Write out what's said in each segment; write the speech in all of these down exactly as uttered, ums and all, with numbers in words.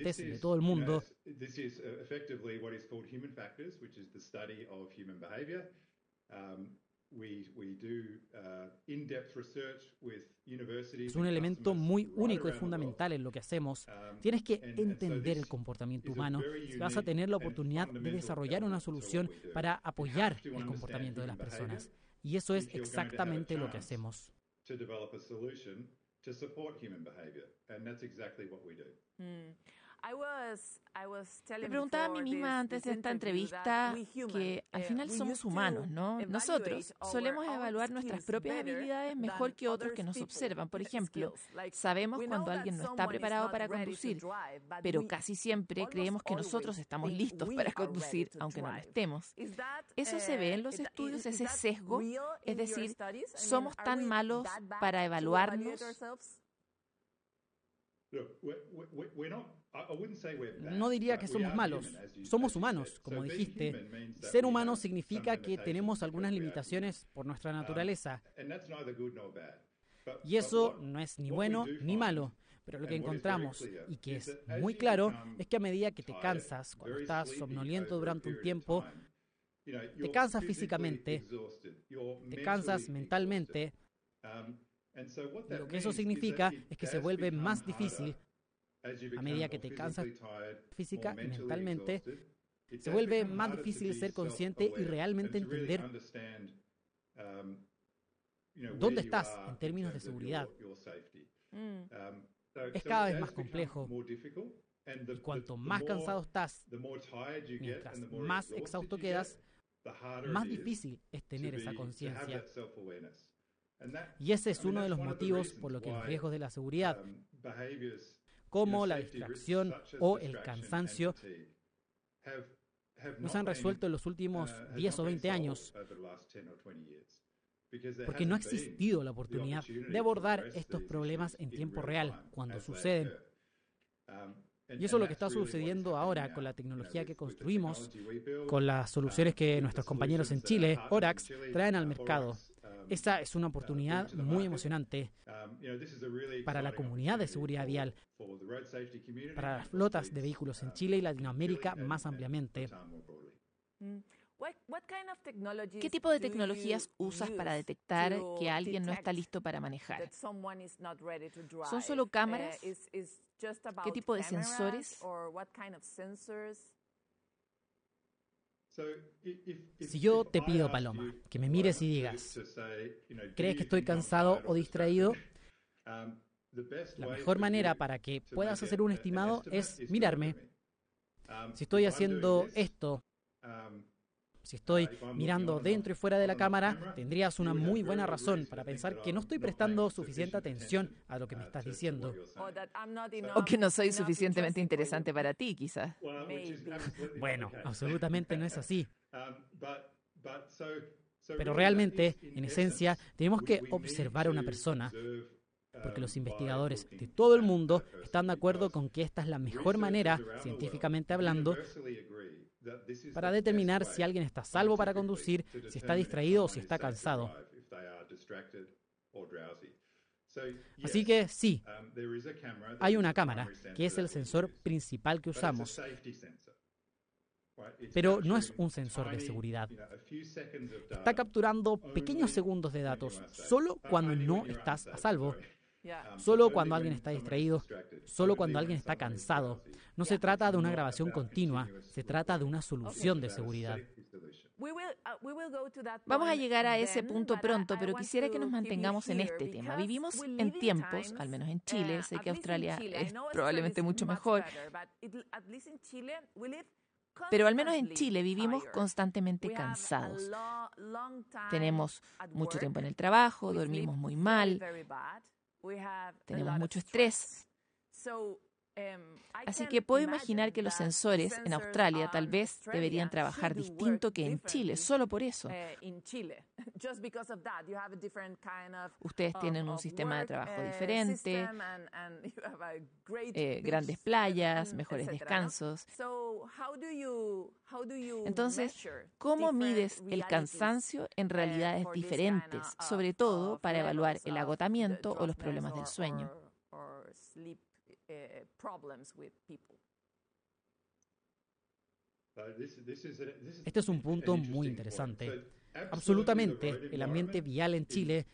diferentes de todo el mundo. Es un elemento muy único y fundamental en lo que hacemos. Tienes que entender el comportamiento humano si vas a tener la oportunidad de desarrollar una solución para apoyar el comportamiento de las personas. Y eso es exactamente lo que hacemos. Mm. Me preguntaba a mí misma antes de esta entrevista que al final somos humanos, ¿no? Nosotros solemos evaluar nuestras propias habilidades mejor que otros que nos observan. Por ejemplo, sabemos cuando alguien no está preparado para conducir, pero casi siempre creemos que nosotros estamos listos para conducir, aunque no lo estemos. ¿Eso se ve en los estudios, ese sesgo? Es decir, ¿somos tan malos para evaluarnos? No diría que somos malos, somos humanos, como dijiste. Ser humano significa que tenemos algunas limitaciones por nuestra naturaleza. Y eso no es ni bueno ni malo. Pero lo que encontramos, y que es muy claro, es que a medida que te cansas, cuando estás somnoliento durante un tiempo, te cansas físicamente, te cansas mentalmente. Y lo que eso significa es que se vuelve más difícil, a medida que te cansas física y mentalmente, se vuelve más difícil ser consciente y realmente entender dónde estás en términos de seguridad. Es cada vez más complejo. Y cuanto más cansado estás, mientras más exhausto quedas, más difícil es tener esa conciencia. Y ese es uno de los motivos por los que los riesgos de la seguridad, como la distracción o el cansancio, no se han resuelto en los últimos diez o veinte años, porque no ha existido la oportunidad de abordar estos problemas en tiempo real, cuando suceden. Y eso es lo que está sucediendo ahora con la tecnología que construimos, con las soluciones que nuestros compañeros en Chile, Orax, traen al mercado. Esa es una oportunidad muy emocionante para la comunidad de seguridad vial, para las flotas de vehículos en Chile y Latinoamérica más ampliamente. ¿Qué tipo de tecnologías usas para detectar que alguien no está listo para manejar? ¿Son solo cámaras? ¿Qué tipo de sensores? Si yo te pido, Paloma, que me mires y digas, ¿crees que estoy cansado o distraído? La mejor manera para que puedas hacer un estimado es mirarme. Si estoy haciendo esto, si estoy mirando dentro y fuera de la cámara, tendrías una muy buena razón para pensar que no estoy prestando suficiente atención a lo que me estás diciendo. O que no soy suficientemente interesante para ti, quizás. Bueno, absolutamente no es así. Pero realmente, en esencia, tenemos que observar a una persona, porque los investigadores de todo el mundo están de acuerdo con que esta es la mejor manera, científicamente hablando, para determinar si alguien está a salvo para conducir, si está distraído o si está cansado. Así que sí, hay una cámara, que es el sensor principal que usamos, pero no es un sensor de seguridad. Está capturando pequeños segundos de datos, solo cuando no estás a salvo. Solo cuando alguien está distraído, solo cuando alguien está cansado. No se trata de una grabación continua, se trata de una solución de seguridad. Vamos a llegar a ese punto pronto, pero quisiera que nos mantengamos en este tema. Vivimos en tiempos, al menos en Chile, sé que Australia es probablemente mucho mejor, pero al menos en Chile vivimos constantemente cansados. Tenemos mucho tiempo en el trabajo, dormimos muy mal, tenemos mucho estrés. Así que puedo imaginar que los sensores en Australia tal vez deberían trabajar distinto que en Chile, solo por eso. Ustedes tienen un sistema de trabajo diferente, eh, grandes playas, mejores descansos. Entonces, ¿cómo mides el cansancio en realidades diferentes, sobre todo para evaluar el agotamiento o los problemas del sueño? Este es un punto muy interesante. Absolutamente, el ambiente vial en Chile,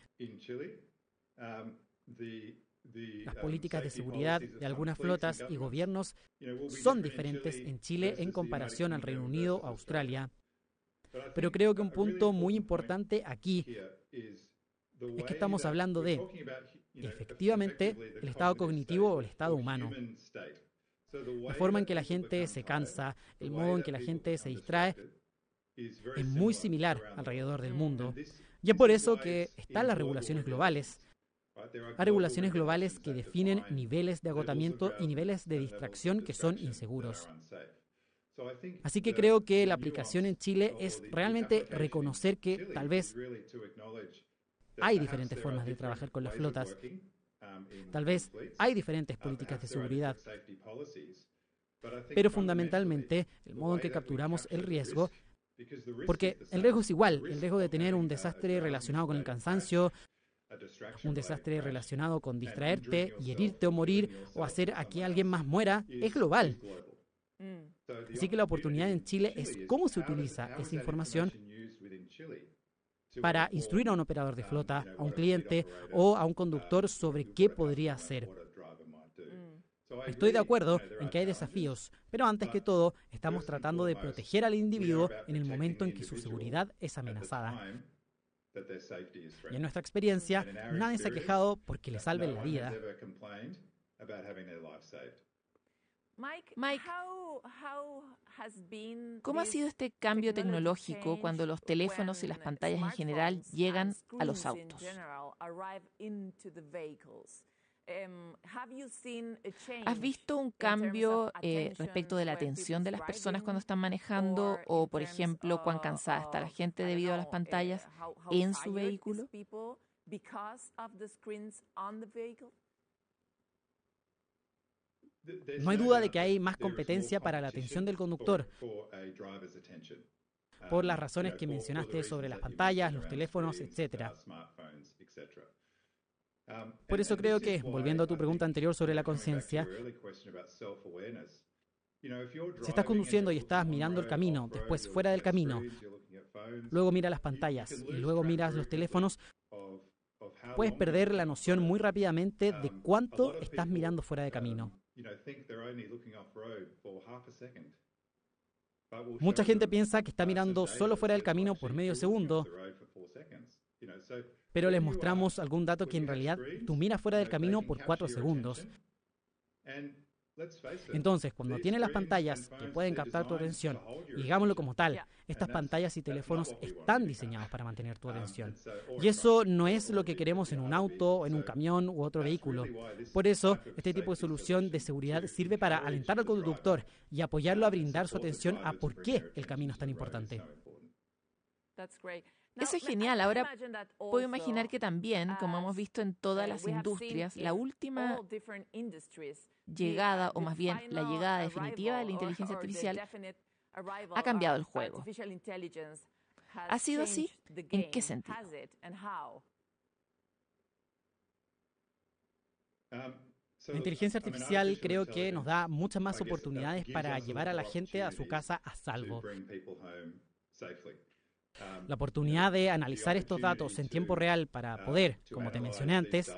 las políticas de seguridad de algunas flotas y gobiernos son diferentes en Chile en comparación al Reino Unido o Australia. Pero creo que un punto muy importante aquí es que estamos hablando de, efectivamente, el estado cognitivo o el estado humano. La forma en que la gente se cansa, el modo en que la gente se distrae, es muy similar alrededor del mundo. Y es por eso que están las regulaciones globales. Hay regulaciones globales que definen niveles de agotamiento y niveles de distracción que son inseguros. Así que creo que la aplicación en Chile es realmente reconocer que tal vez hay diferentes formas de trabajar con las flotas. Tal vez hay diferentes políticas de seguridad. Pero fundamentalmente, el modo en que capturamos el riesgo, porque el riesgo es igual, el riesgo de tener un desastre relacionado con el cansancio, un desastre relacionado con distraerte y herirte o morir o hacer a que alguien más muera, es global. Así que la oportunidad en Chile es cómo se utiliza esa información para instruir a un operador de flota, a un cliente o a un conductor sobre qué podría hacer. Estoy de acuerdo en que hay desafíos, pero antes que todo estamos tratando de proteger al individuo en el momento en que su seguridad es amenazada. Y en nuestra experiencia, nadie se ha quejado porque le salven la vida. Mike, ¿cómo ha sido este cambio tecnológico cuando los teléfonos y las pantallas en general llegan a los autos? ¿Has visto un cambio eh, respecto de la atención de las personas cuando están manejando o, por ejemplo, cuán cansada está la gente debido a las pantallas en su vehículo? No hay duda de que hay más competencia para la atención del conductor, por las razones que mencionaste sobre las pantallas, los teléfonos, etcétera. Por eso creo que, volviendo a tu pregunta anterior sobre la conciencia, si estás conduciendo y estás mirando el camino, después fuera del camino, luego miras las pantallas y luego miras los teléfonos, puedes perder la noción muy rápidamente de cuánto estás mirando fuera de camino. Mucha gente piensa que está mirando solo fuera del camino por medio segundo, pero les mostramos algún dato que en realidad tú miras fuera del camino por cuatro segundos. Entonces, cuando tienes las pantallas que pueden captar tu atención, y digámoslo como tal, estas pantallas y teléfonos están diseñados para mantener tu atención. Y eso no es lo que queremos en un auto, en un camión u otro vehículo. Por eso, este tipo de solución de seguridad sirve para alentar al conductor y apoyarlo a brindar su atención a por qué el camino es tan importante. Eso es genial. Ahora puedo imaginar que también, como hemos visto en todas las industrias, la última llegada, o más bien la llegada definitiva de la inteligencia artificial, ha cambiado el juego. ¿Ha sido así? ¿En qué sentido? La inteligencia artificial creo que nos da muchas más oportunidades para llevar a la gente a su casa a salvo. La oportunidad de analizar estos datos en tiempo real para poder, como te mencioné antes,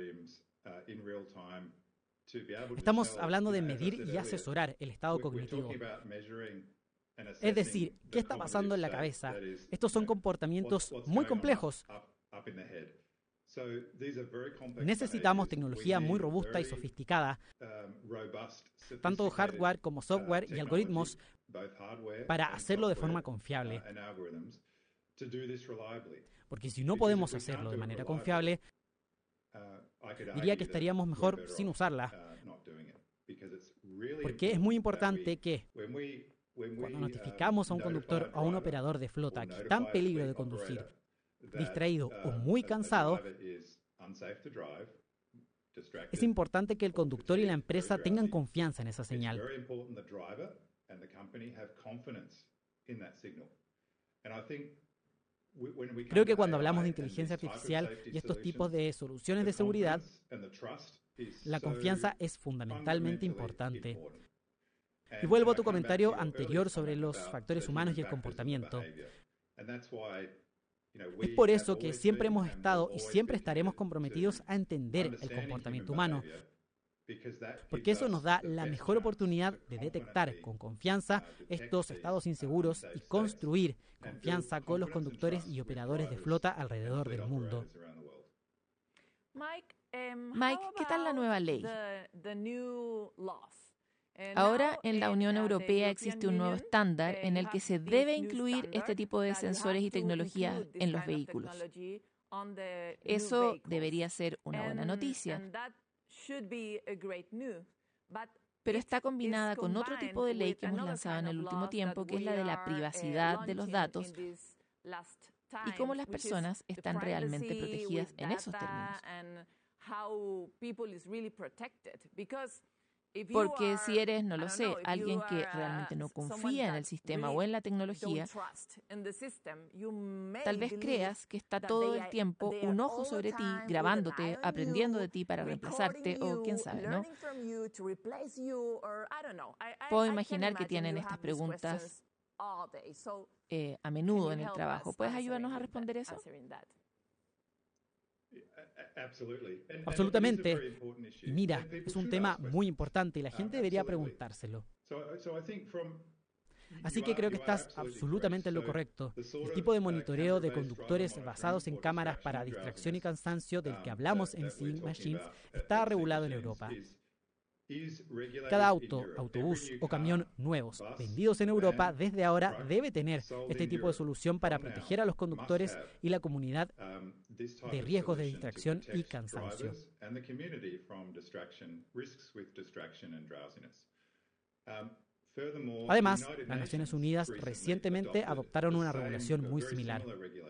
estamos hablando de medir y asesorar el estado cognitivo. Es decir, ¿qué está pasando en la cabeza? Estos son comportamientos muy complejos. Necesitamos tecnología muy robusta y sofisticada, tanto hardware como software y algoritmos, para hacerlo de forma confiable. Porque si no podemos hacerlo de manera confiable, diría que estaríamos mejor sin usarla. Porque es muy importante que, cuando notificamos a un conductor o a un operador de flota que está en peligro de conducir, distraído o muy cansado, es importante que el conductor y la empresa tengan confianza en esa señal. Creo que cuando hablamos de inteligencia artificial y estos tipos de soluciones de seguridad, la confianza es fundamentalmente importante. Y vuelvo a tu comentario anterior sobre los factores humanos y el comportamiento. Es por eso que siempre hemos estado y siempre estaremos comprometidos a entender el comportamiento humano, porque eso nos da la mejor oportunidad de detectar con confianza estos estados inseguros y construir confianza con los conductores y operadores de flota alrededor del mundo. Mike, ¿qué tal la nueva ley? Ahora en la Unión Europea existe un nuevo estándar en el que se debe incluir este tipo de sensores y tecnologías en los vehículos. Eso debería ser una buena noticia, pero está combinada con otro tipo de ley que hemos lanzado en el último tiempo, que es la de la privacidad de los datos y cómo las personas están realmente protegidas en esos términos. Porque si eres, no lo sé, alguien que realmente no confía en el sistema o en la tecnología, tal vez creas que está todo el tiempo un ojo sobre ti, grabándote, aprendiendo de ti para reemplazarte o quién sabe, ¿no? Puedo imaginar que tienen estas preguntas eh, a menudo en el trabajo. ¿Puedes ayudarnos a responder eso? Absolutamente. Y mira, es un tema muy importante y la gente debería preguntárselo. Así que creo que estás absolutamente en lo correcto. El tipo de monitoreo de conductores basados en cámaras para distracción y cansancio del que hablamos en Seeing Machines está regulado en Europa. Cada auto, autobús o camión nuevos vendidos en Europa desde ahora debe tener este tipo de solución para proteger a los conductores y la comunidad de riesgos de distracción y cansancio. Además, las Naciones Unidas recientemente adoptaron una regulación muy similar.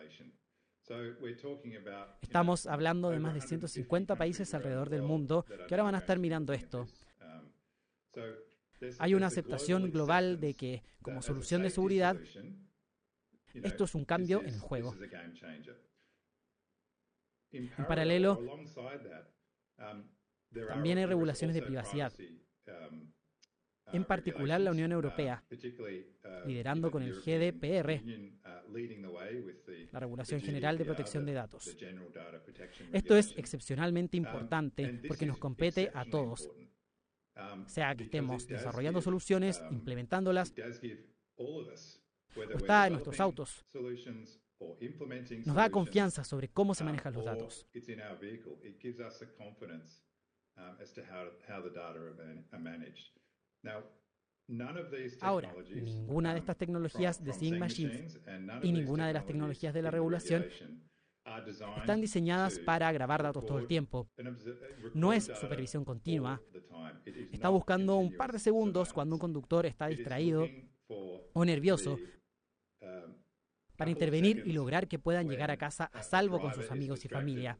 Estamos hablando de más de ciento cincuenta países alrededor del mundo que ahora van a estar mirando esto. Hay una aceptación global de que, como solución de seguridad, esto es un cambio en el juego. En paralelo, también hay regulaciones de privacidad. En particular, la Unión Europea, liderando con el G D P R, la Regulación General de Protección de Datos. Esto es excepcionalmente importante porque nos compete a todos, sea que estemos desarrollando soluciones, implementándolas, o está en nuestros autos. Nos da confianza sobre cómo se manejan los datos. Ahora, ninguna de estas tecnologías de Seeing Machines y ninguna de las tecnologías de la regulación están diseñadas para grabar datos todo el tiempo. No es supervisión continua. Está buscando un par de segundos cuando un conductor está distraído o nervioso para intervenir y lograr que puedan llegar a casa a salvo con sus amigos y familia.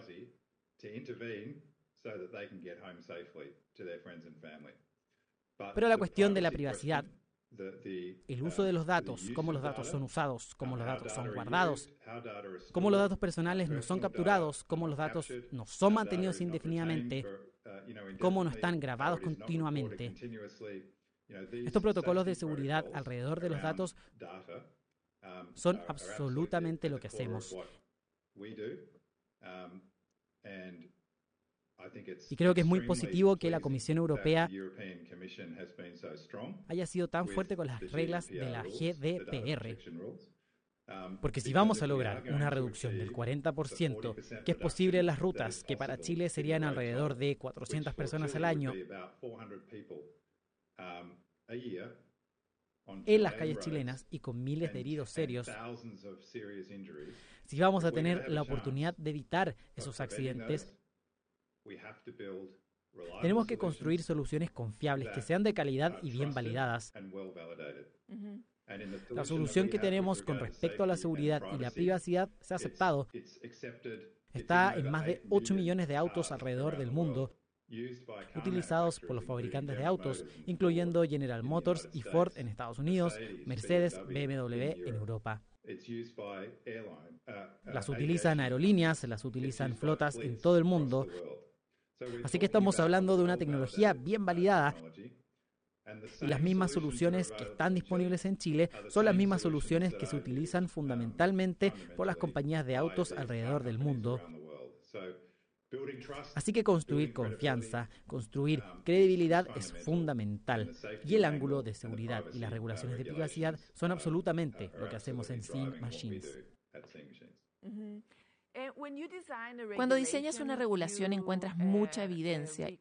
Pero la cuestión de la privacidad, el uso de los datos, cómo los datos son usados, cómo los datos son guardados, cómo los datos personales no son capturados, cómo los datos no son mantenidos indefinidamente, cómo no están grabados continuamente. Estos protocolos de seguridad alrededor de los datos son absolutamente lo que hacemos. Y creo que es muy positivo que la Comisión Europea haya sido tan fuerte con las reglas de la G D P R. Porque si vamos a lograr una reducción del cuarenta por ciento, que es posible en las rutas, que para Chile serían alrededor de cuatrocientas personas al año, en las calles chilenas y con miles de heridos serios, si vamos a tener la oportunidad de evitar esos accidentes, tenemos que construir soluciones confiables que sean de calidad y bien validadas. Uh-huh. La solución que tenemos con respecto a la seguridad y la privacidad se ha aceptado. Está en más de ocho millones de autos alrededor del mundo, utilizados por los fabricantes de autos, incluyendo General Motors y Ford en Estados Unidos, Mercedes, B M W en Europa. Las utilizan aerolíneas, las utilizan flotas en todo el mundo. Así que estamos hablando de una tecnología bien validada Y las mismas soluciones que están disponibles en Chile son las mismas soluciones que se utilizan fundamentalmente por las compañías de autos alrededor del mundo. Así que construir confianza, construir credibilidad es fundamental, y el ángulo de seguridad y las regulaciones de privacidad son absolutamente lo que hacemos en Seeing Machines. Cuando diseñas una regulación encuentras mucha evidencia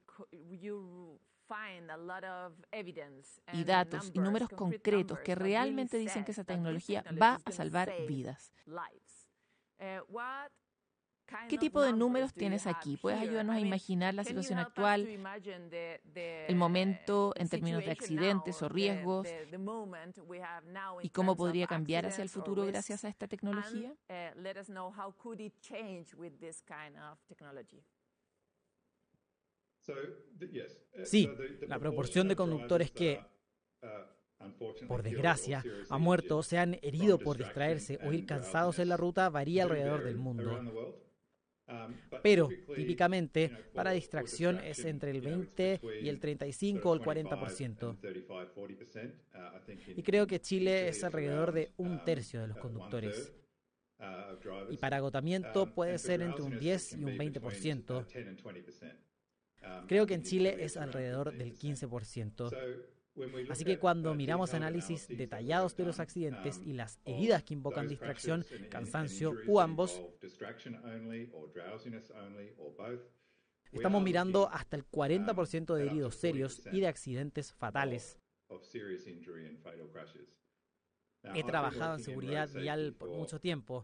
y datos y números concretos que realmente dicen que esa tecnología va a salvar vidas. ¿Qué tipo de números tienes aquí? ¿Puedes ayudarnos a imaginar la situación actual, el momento en términos de accidentes o riesgos, y cómo podría cambiar hacia el futuro gracias a esta tecnología? Sí, la proporción de conductores que, por desgracia, han muerto, se han herido por distraerse o ir cansados en la ruta varía alrededor del mundo. Pero, típicamente, para distracción es entre el veinte y el treinta y cinco o el cuarenta por ciento. Y creo que Chile es alrededor de un tercio de los conductores. Y para agotamiento puede ser entre un diez y un veinte por ciento. Creo que en Chile es alrededor del quince por ciento. Así que cuando miramos análisis detallados de los accidentes y las heridas que invocan distracción, cansancio u ambos, estamos mirando hasta el cuarenta por ciento de heridos serios y de accidentes fatales. He trabajado en seguridad vial por mucho tiempo.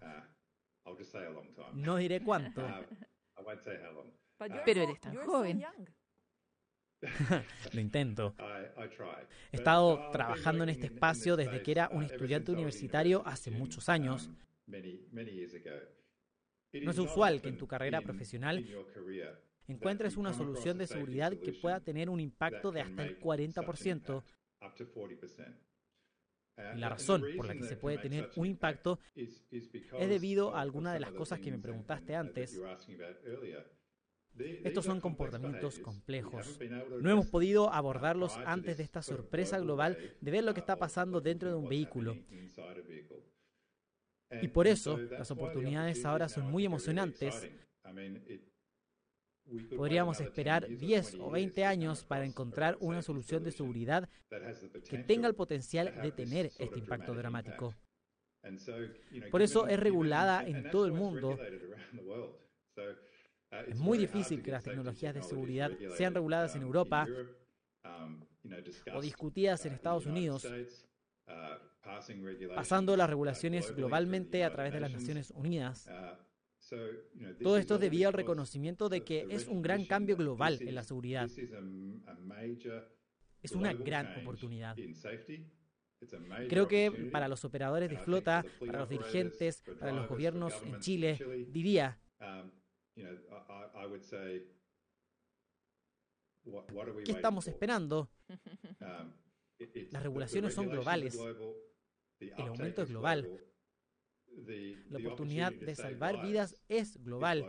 No diré cuánto. Pero eres tan joven. Lo intento. He estado trabajando en este espacio desde que era un estudiante universitario hace muchos años. No es usual que en tu carrera profesional encuentres una solución de seguridad que pueda tener un impacto de hasta el cuarenta por ciento. Y la razón por la que se puede tener un impacto es debido a alguna de las cosas que me preguntaste antes. Estos son comportamientos complejos. No hemos podido abordarlos antes de esta sorpresa global de ver lo que está pasando dentro de un vehículo. Y por eso, las oportunidades ahora son muy emocionantes. Podríamos esperar diez o veinte años para encontrar una solución de seguridad que tenga el potencial de tener este impacto dramático. Por eso es regulada en todo el mundo. Es muy difícil que las tecnologías de seguridad sean reguladas en Europa o discutidas en Estados Unidos, pasando las regulaciones globalmente a través de las Naciones Unidas. Todo esto es debido al reconocimiento de que es un gran cambio global en la seguridad. Es una gran oportunidad. Creo que para los operadores de flota, para los dirigentes, para los gobiernos en Chile, diría: ¿qué estamos esperando? Las regulaciones son globales. El aumento es global. La oportunidad de salvar vidas es global.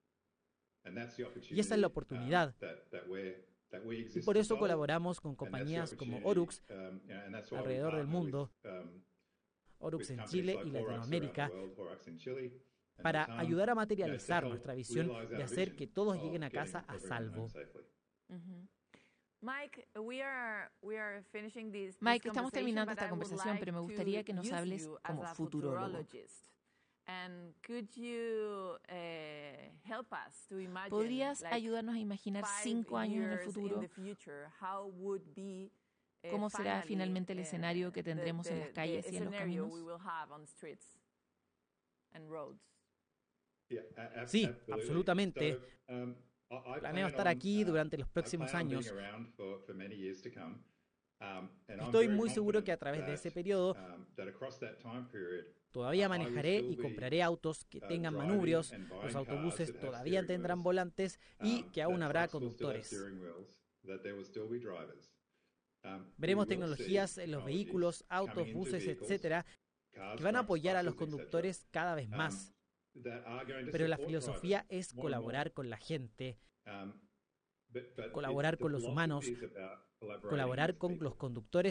Y esa es la oportunidad. Y por eso colaboramos con compañías como Oryx alrededor del mundo, Oryx en Chile y Latinoamérica, para ayudar a materializar nuestra visión de hacer que todos lleguen a casa a salvo. Mike, estamos terminando esta conversación, pero me gustaría que nos hables como futurólogo. ¿Podrías ayudarnos a imaginar cinco años en el futuro? ¿Cómo será finalmente el escenario que tendremos en las calles y en los caminos? Sí, absolutamente. Planeo estar aquí durante los próximos años. Estoy muy seguro que a través de ese periodo todavía manejaré y compraré autos que tengan manubrios, los autobuses todavía tendrán volantes y que aún habrá conductores. Veremos tecnologías en los vehículos, autos, buses, etcétera, que van a apoyar a los conductores cada vez más. Pero la filosofía es colaborar con la gente, colaborar con los humanos, colaborar con los conductores